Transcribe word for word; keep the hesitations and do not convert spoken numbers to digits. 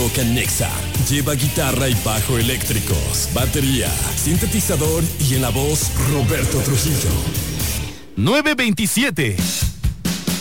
Rock and Nexa. Lleva guitarra y bajo eléctricos, batería, sintetizador y en la voz Roberto Trujillo. nueve veintisiete.